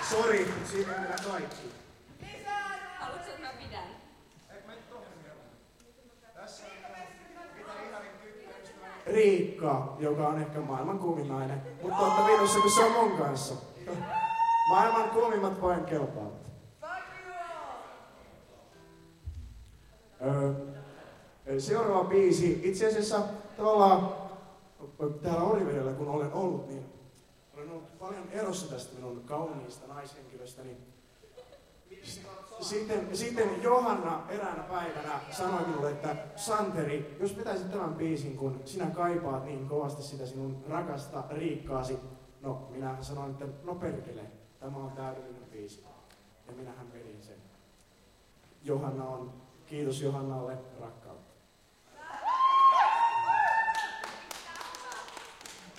Sori, siinä ei mennä kaikki. Haluatko, että mä pidän? Riikka, joka on ehkä maailman kuumin nainen, mutta olette viidossa, kun se on mun kanssa. Maailman kuumimmat vain kelpaavat. Seuraava biisi, itse asiassa tavallaan täällä Orivedellä kun olen ollut, niin olen ollut paljon erossa tästä minun kauniista naishenkilöstäni. Sitten Johanna eräänä päivänä sanoi minulle, että Santeri, jos vetäisit tämän biisin, kun sinä kaipaat niin kovasti sitä sinun rakasta Riikkaasi. No, minä sanoin, että no perkele, tämä on täydellinen biisi. Ja minähän vedin sen. Johanna on, kiitos Johannalle rakkautta.